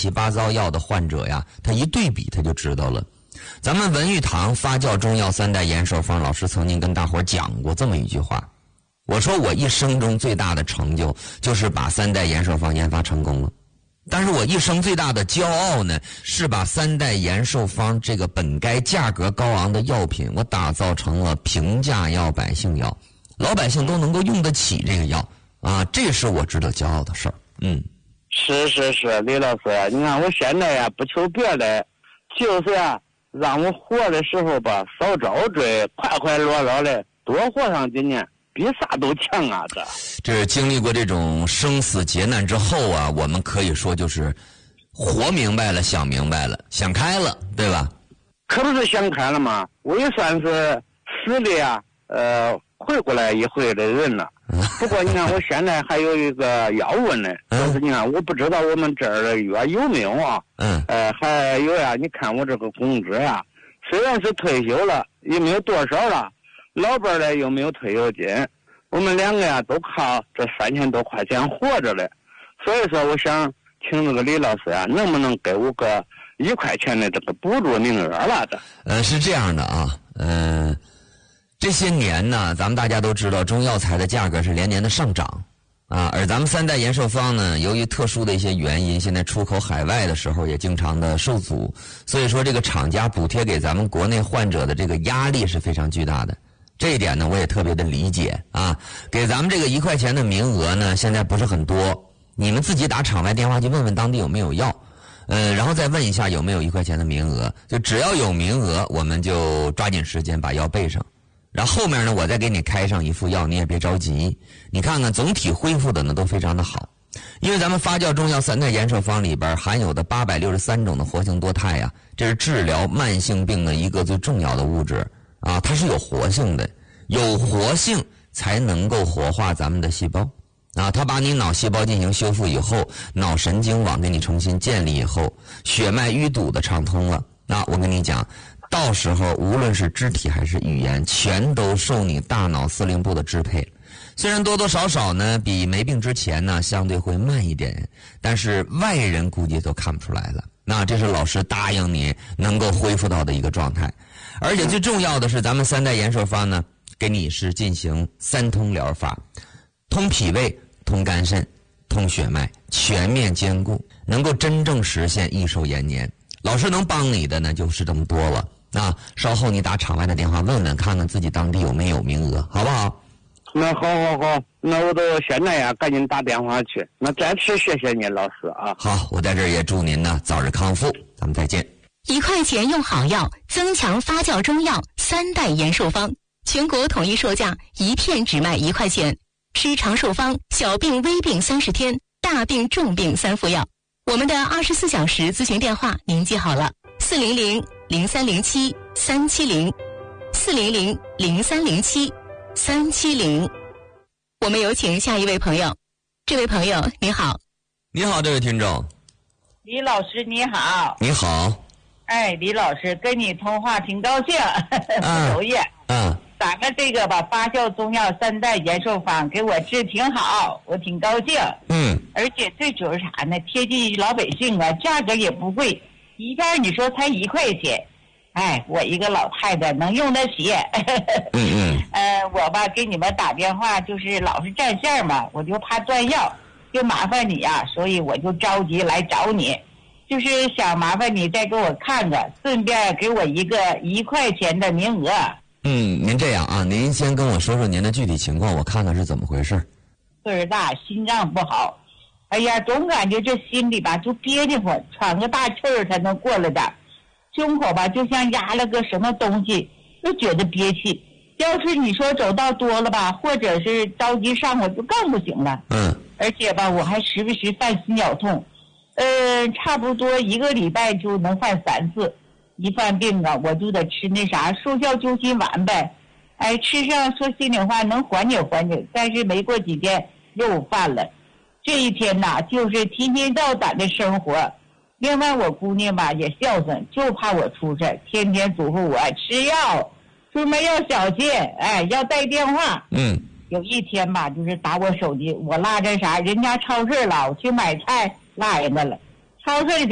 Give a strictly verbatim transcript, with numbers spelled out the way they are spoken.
七八糟药的患者呀，他一对比他就知道了。咱们文玉堂发酵中药三代延寿方老师曾经跟大伙讲过这么一句话，我说我一生中最大的成就就是把三代延寿方研发成功了，但是我一生最大的骄傲呢，是把三代延寿方这个本该价格高昂的药品，我打造成了平价药、百姓药，老百姓都能够用得起这个药啊，这是我值得骄傲的事儿。嗯， 是是是，李老师，你看我现在呀，不求别的，就是啊，让我活的时候吧，少遭罪，快快乐乐的，多活上几年，比啥都强啊！这这是经历过这种生死劫难之后啊，我们可以说就是活明白了，想明白了，想开了，对吧？ 可不是想开了吗？我也算是死里啊，呃，回过来一回的人了。不过你看，我现在还有一个要问呢，就是你看，我不知道我们这儿的药有没有啊？嗯。呃，还有呀，你看我这个工资呀，虽然是退休了，也没有多少了，老伴儿呢又没有退休金，我们两个呀都靠这三千多块钱活着嘞。所以说，我想请这个李老师啊，能不能给我个一块钱的这个补助名额了的？ 呃，是这样的啊，嗯、呃。这些年呢，咱们大家都知道中药材的价格是连年的上涨啊，而咱们三代延寿方呢，由于特殊的一些原因，现在出口海外的时候也经常的受阻，所以说这个厂家补贴给咱们国内患者的这个压力是非常巨大的。这一点呢，我也特别的理解啊。给咱们这个一块钱的名额呢，现在不是很多，你们自己打厂外电话去问问当地有没有药，呃，然后再问一下有没有一块钱的名额，就只要有名额，我们就抓紧时间把药备上。然后后面呢，我再给你开上一副药，你也别着急。你看看总体恢复的呢都非常的好，因为咱们发酵中药三代延寿方里边含有的八百六十三种的活性多肽呀，这是治疗慢性病的一个最重要的物质啊，它是有活性的，有活性才能够活化咱们的细胞啊。它把你脑细胞进行修复以后，脑神经网给你重新建立以后，血脉淤堵的畅通了。那我跟你讲。到时候无论是肢体还是语言，全都受你大脑司令部的支配。虽然多多少少呢比没病之前呢相对会慢一点，但是外人估计都看不出来了。那这是老师答应你能够恢复到的一个状态。而且最重要的是，咱们三代延寿方呢给你是进行三通疗法，通脾胃、通肝肾、通血脉，全面兼顾，能够真正实现益寿延年。老师能帮你的呢就是这么多了。那稍后你打场外的电话问问，看看自己当地有没有名额，好不好？ 那好好好，那我都现在呀，赶紧打电话去。那再次谢谢你，老师啊。 好，我在这儿也祝您呢早日康复，咱们再见。 一块钱用好药，增强发酵中药三代延寿方，全国统一售价，一片只卖一块钱。吃长寿方，小病微病三十天，大病重病三副药。我们的二十四小时咨询电话您记好了，四零零零三零七三七零，四零零零三零七三七零。我们有请下一位朋友。这位朋友你好。 你好，这位听众。 李老师你好。 你好。 哎，李老师跟你通话挺高兴，不容易。 嗯。 咱们这个把发酵中药三代延寿方给我治挺好，我挺高兴。 嗯。而且最主要是啥呢？贴近老百姓啊，价格也不贵，一片你说才一块钱，哎，我一个老太太能用得起。 嗯嗯。 呃，我吧给你们打电话就是老是占线嘛，我就怕断药，就麻烦你呀、啊，所以我就着急来找你，就是想麻烦你再给我看看，顺便给我一个一块钱的名额。 嗯，您这样啊，您先跟我说说您的具体情况，我看看是怎么回事。 岁数大，心脏不好，哎呀，总感觉这心里吧就憋得慌，喘个大气儿才能过来的，胸口吧就像压了个什么东西，就觉得憋气。要是你说走道多了吧，或者是着急上火，就更不行了。 嗯。 而且吧，我还时不时犯心绞痛，呃，差不多一个礼拜就能犯三次。一犯病啊，我就得吃那啥速效救心丸呗。哎，吃上说心里话能缓解缓解，但是没过几天又犯了。这一天呐，就是提心吊胆的生活。另外我姑娘吧也孝顺，就怕我出事，天天嘱咐我吃药，出门要小心，哎，要带电话。 嗯。 有一天吧，就是打我手机，我落这啥，人家超市了，我去买菜落人家了，超市里。